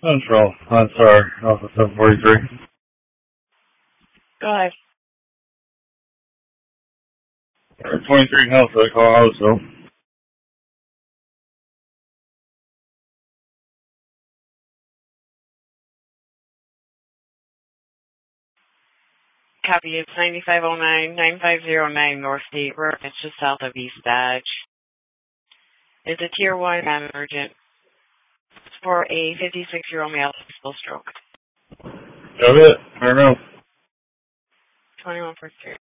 Central. I'm sorry. Alpha 743. Go ahead. 23 Health at Colorado. Copy. It's 9509-9509 North State Road. It's just south of East Dodge. It's a Tier 1 non-emergent. It's for a 56-year-old male with full stroke. Got it? I don't know. 21 for 3.